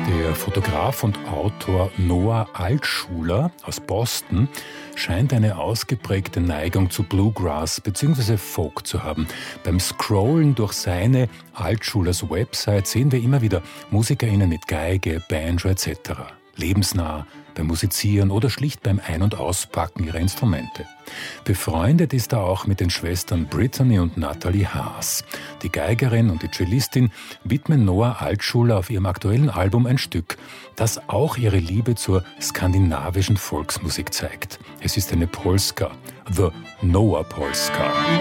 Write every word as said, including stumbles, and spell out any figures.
Der Fotograf und Autor Noah Altschuler aus Boston scheint eine ausgeprägte Neigung zu Bluegrass bzw. Folk zu haben. Beim Scrollen durch seine Altschulers Website sehen wir immer wieder MusikerInnen mit Geige, Banjo et cetera. Lebensnah beim Musizieren oder schlicht beim Ein- und Auspacken ihrer Instrumente. Befreundet ist er auch mit den Schwestern Brittany und Natalie Haas. Die Geigerin und die Cellistin widmen Noah Altschuler auf ihrem aktuellen Album ein Stück, das auch ihre Liebe zur skandinavischen Volksmusik zeigt. Es ist eine Polska, The Noah Polska.